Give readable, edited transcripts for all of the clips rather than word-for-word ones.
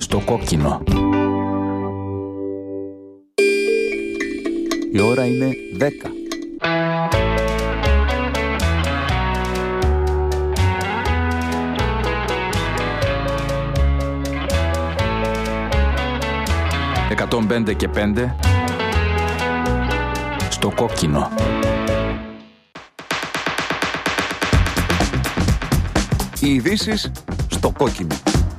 Στο κόκκινο. Η ώρα είναι 10. «105 και 5» στο κόκκινο. Οι ειδήσεις στο κόκκινο.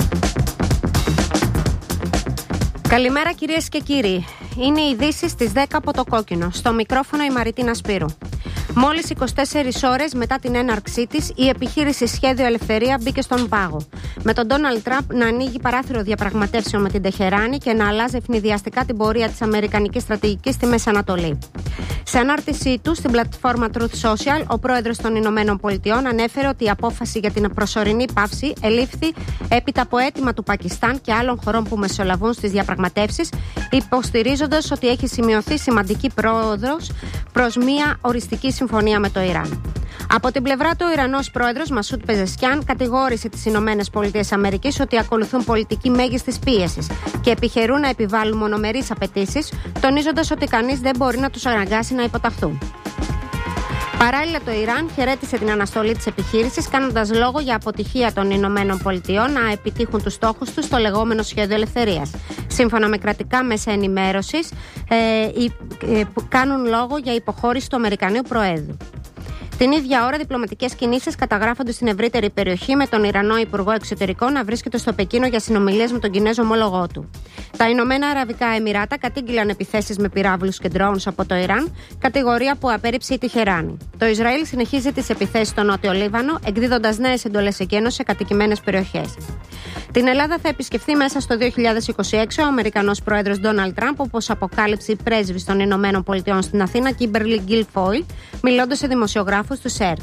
Καλημέρα κυρίες και κύριοι. Είναι οι ειδήσεις στις 10 από το κόκκινο. Στο μικρόφωνο η Μαριτίνα Σπύρου. Μόλις 24 ώρες μετά την έναρξή της, η επιχείρηση Σχέδιο Ελευθερία μπήκε στον πάγο. Με τον Ντόναλντ Τραμπ να ανοίγει παράθυρο διαπραγματεύσεων με την Τεχεράνη και να αλλάζει ευνηδιαστικά την πορεία της αμερικανικής στρατηγικής στη Μέση Ανατολή. Σε ανάρτησή του στην πλατφόρμα Truth Social, ο πρόεδρος των Ηνωμένων Πολιτειών ανέφερε ότι η απόφαση για την προσωρινή πάυση ελήφθη έπειτα από αίτημα του Πακιστάν και άλλων χωρών που μεσολαβούν στις διαπραγματεύσεις, υποστηρίζοντας ότι έχει σημειωθεί σημαντική πρόοδος προς μια οριστική συμφωνία με το Ιράν. Από την πλευρά του, ο Ιρανός πρόεδρος Μασούντ Πεζεσκιάν κατηγόρησε τις Ηνωμένες Πολιτείες Αμερικής ότι ακολουθούν πολιτική μέγιστης πίεσης και επιχειρούν να επιβάλλουν μονομερείς απαιτήσεις, τονίζοντας ότι κανείς δεν μπορεί να τους αναγκάσει να υποταχθούν. Παράλληλα, το Ιράν χαιρέτησε την αναστολή της επιχείρησης, κάνοντας λόγο για αποτυχία των Ηνωμένων Πολιτειών να επιτύχουν τους στόχους τους στο λεγόμενο Σχέδιο Ελευθερίας. Σύμφωνα με κρατικά μέσα ενημέρωσης, κάνουν λόγο για υποχώρηση του Αμερικανίου Προέδρου. Την ίδια ώρα, διπλωματικές κινήσεις καταγράφονται στην ευρύτερη περιοχή, με τον Ιρανό Υπουργό Εξωτερικών να βρίσκεται στο Πεκίνο για συνομιλίες με τον Κινέζο ομόλογό του. Τα Ηνωμένα Αραβικά Εμιράτα κατήγγειλαν επιθέσεις με πυράβλους και ντρόουνς από το Ιράν, κατηγορία που απέρριψε η Τεχεράνη. Το Ισραήλ συνεχίζει τις επιθέσεις στο Νότιο Λίβανο, εκδίδοντας νέες εντολές εκένωσης σε κατοικημένες περιοχές. Την Ελλάδα θα επισκεφθεί μέσα στο 2026 ο Αμερικανός πρόεδρος Ντόναλντ Τραμπ, όπως αποκάλυψε η πρέσβης των Ηνωμένων Πολιτειών στην Αθήνα, Κίμπερλι Γκίλφόιλ, μιλώντας σε δημοσιογράφους του ΣΕΡΤ.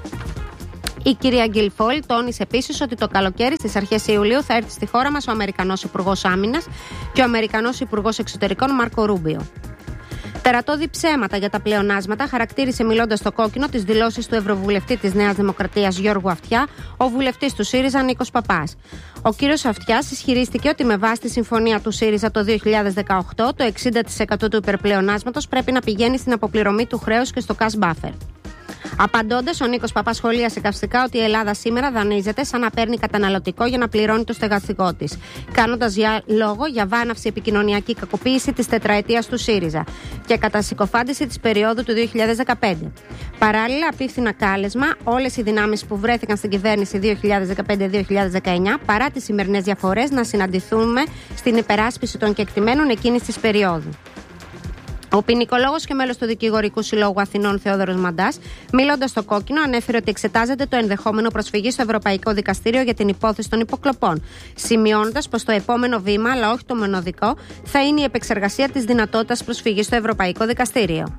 Η κυρία Γκίλφόιλ τόνισε επίσης ότι το καλοκαίρι στις αρχές Ιουλίου θα έρθει στη χώρα μας ο Αμερικανός Υπουργός Άμυνας και ο Αμερικανός Υπουργός Εξωτερικών Μάρκο Ρούμπιο. Τερατώδη ψέματα για τα πλεονάσματα χαρακτήρισε, μιλώντας στο κόκκινο, τις δηλώσεις του Ευρωβουλευτή της Νέας Δημοκρατίας Γιώργου Αυτιά, ο βουλευτής του ΣΥΡΙΖΑ Νίκος Παπάς. Ο κύριος Αυτιάς ισχυρίστηκε ότι με βάση τη συμφωνία του ΣΥΡΙΖΑ το 2018, το 60% του υπερπλεονάσματος πρέπει να πηγαίνει στην αποπληρωμή του χρέους και στο cash buffer. Απαντώντας, ο Νίκος Παπάς σχολίασε καυστικά ότι η Ελλάδα σήμερα δανείζεται σαν να παίρνει καταναλωτικό για να πληρώνει το στεγαστικό της, κάνοντας λόγο για βάναυση επικοινωνιακή κακοποίηση της τετραετίας του ΣΥΡΙΖΑ και κατασυκοφάντηση της περίοδου του 2015. Παράλληλα, απίφθηνα κάλεσμα όλες οι δυνάμεις που βρέθηκαν στην κυβέρνηση 2015-2019, παρά τις σημερινές διαφορές, να συναντηθούμε στην υπεράσπιση των κεκτημένων εκείνης της περίοδου. Ο ποινικολόγος και μέλος του Δικηγορικού Συλλόγου Αθηνών Θεόδωρος Μαντάς, μιλώντας στο κόκκινο, ανέφερε ότι εξετάζεται το ενδεχόμενο προσφυγή στο Ευρωπαϊκό Δικαστήριο για την υπόθεση των υποκλοπών, σημειώνοντας πως το επόμενο βήμα, αλλά όχι το μοναδικό, θα είναι η επεξεργασία της δυνατότητας προσφυγής στο Ευρωπαϊκό Δικαστήριο.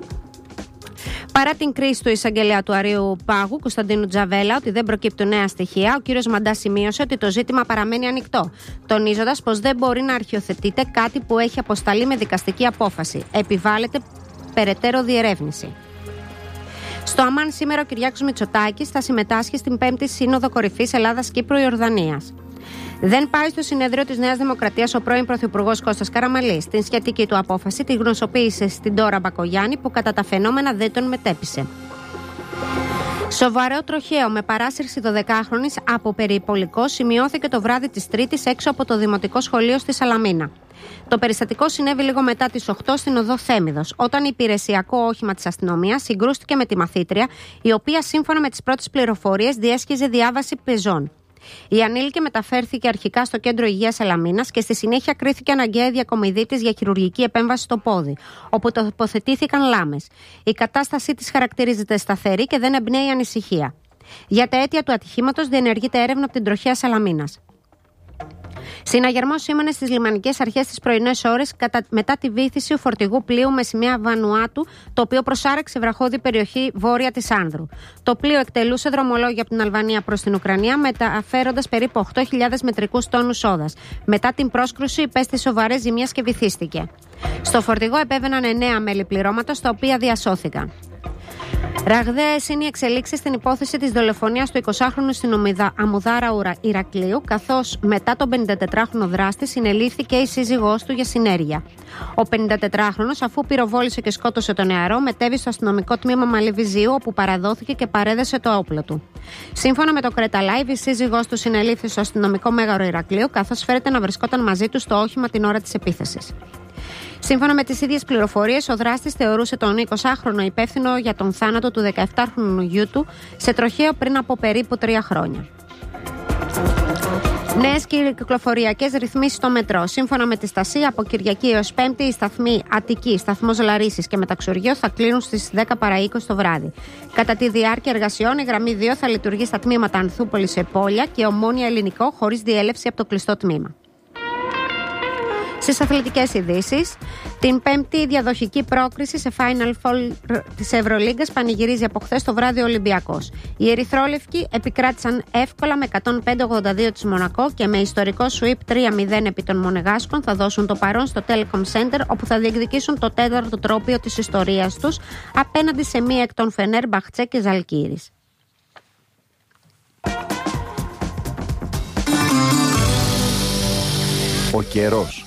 Παρά την κρίση του εισαγγελέα του Αρείου Πάγου, Κωνσταντίνου Τζαβέλα, ότι δεν προκύπτουν νέα στοιχεία, ο κύριος Μαντάς σημείωσε ότι το ζήτημα παραμένει ανοιχτό, τονίζοντας πως δεν μπορεί να αρχιοθετείται κάτι που έχει αποσταλεί με δικαστική απόφαση. Επιβάλλεται περαιτέρω διερεύνηση. Στο Αμάν σήμερα ο Κυριάκος Μητσοτάκης θα συμμετάσχει στην 5η Σύνοδο Κορυφής Ελλάδας-Κύπρου-Ιορδανίας. Δεν πάει στο συνέδριο της Νέας Δημοκρατίας ο πρώην Πρωθυπουργός Κώστας Καραμανλής. Την σχετική του απόφαση τη γνωστοποίησε στην Ντόρα Μπακογιάννη, που κατά τα φαινόμενα δεν τον μετέπεισε. Σοβαρό τροχαίο με παράσυρση 12χρονης από περιπολικό σημειώθηκε το βράδυ της Τρίτης έξω από το Δημοτικό Σχολείο στη Σαλαμίνα. Το περιστατικό συνέβη λίγο μετά τις 8 στην οδό Θέμιδος, όταν υπηρεσιακό όχημα της αστυνομίας συγκρούστηκε με τη μαθήτρια, η οποία σύμφωνα με τις πρώτες πληροφορίες διέσχιζε διάβαση πεζών. Η ανήλικη μεταφέρθηκε αρχικά στο κέντρο υγείας Σαλαμίνας και στη συνέχεια κρίθηκε αναγκαία διακομιδή της για χειρουργική επέμβαση στο πόδι, όπου τοποθετήθηκαν λάμες. Η κατάστασή της χαρακτηρίζεται σταθερή και δεν εμπνέει ανησυχία. Για τα αίτια του ατυχήματος διενεργείται έρευνα από την τροχέα Σαλαμίνας. Συναγερμός σήμανε στις λιμανικές αρχές τις πρωινές ώρες μετά τη βύθιση φορτηγού πλοίου με σημαία Βανουάτου, το οποίο προσάρεξε βραχώδη περιοχή βόρεια της Άνδρου. Το πλοίο εκτελούσε δρομολόγιο από την Αλβανία προς την Ουκρανία, μεταφέροντας περίπου 8.000 μετρικούς τόνους σόδας. Μετά την πρόσκρουση υπέστη σοβαρές ζημιές και βυθίστηκε. Στο φορτηγό επέβαιναν 9 μέλη πληρώματος, τα οποία διασώθηκαν. Ραγδαίες είναι οι εξελίξεις στην υπόθεση της δολοφονίας του 20χρονου στην Αμμουδάρα Ηρακλείου, καθώς μετά τον 54χρονο δράστη συνελήφθηκε η σύζυγός του για συνέργεια. Ο 54χρονος, αφού πυροβόλησε και σκότωσε τον νεαρό, μετέβη στο αστυνομικό τμήμα Μαλεβιζίου, όπου παραδόθηκε και παρέδεσε το όπλο του. Σύμφωνα με το Κρέτα Live, η σύζυγός του συνελήφθη στο αστυνομικό μέγαρο Ηρακλείου, καθώς φέρεται να βρισκόταν μαζί του στο όχημα την ώρα της επίθεσης. Σύμφωνα με τις ίδιες πληροφορίες, ο δράστης θεωρούσε τον 20χρονο υπεύθυνο για τον θάνατο του 17χρονου γιού του σε τροχαίο πριν από περίπου 3 χρόνια. Νέες κυκλοφοριακές ρυθμίσεις στο μετρό. Σύμφωνα με τη Στασία, από Κυριακή έως Πέμπτη, οι σταθμοί Αττική, σταθμός Λαρίσης και Μεταξουργείο θα κλείνουν στις 10 παρά 20 το βράδυ. Κατά τη διάρκεια εργασιών, η γραμμή 2 θα λειτουργεί στα τμήματα Ανθούπολης Επόλια και Ομόνια Ελληνικό, χωρίς διέλευση από το κλειστό τμήμα. Στις αθλητικές ειδήσεις, την πέμπτη διαδοχική πρόκριση σε Final Four της Ευρωλίγκας πανηγυρίζει από χθες το βράδυ ο Ολυμπιακός. Οι ερυθρόλευκοι επικράτησαν εύκολα με 105-82 της Μονακό και με ιστορικό sweep 3-0 επί των Μονεγάσκων θα δώσουν το παρόν στο Telecom Center, όπου θα διεκδικήσουν το 4ο τρόπαιο της ιστορίας τους απέναντι σε μία εκ των Φενέρ, Μπαχτσέ και Ζαλγκίρις. Ο καιρός.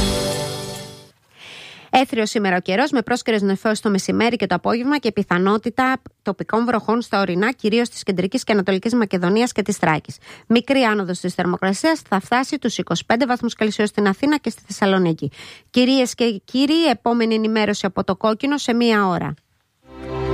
Έθριος σήμερα ο καιρός, με πρόσκαιρες νεφώσεις το μεσημέρι και το απόγευμα και πιθανότητα τοπικών βροχών στα ορεινά, κυρίως της κεντρικής και ανατολικής Μακεδονίας και της Θράκης. Μικρή άνοδος της θερμοκρασίας θα φτάσει τους 25 βαθμούς Κελσίου στην Αθήνα και στη Θεσσαλονίκη. Κυρίες και κύριοι, επόμενη ενημέρωση από το Κόκκινο σε 1 ώρα.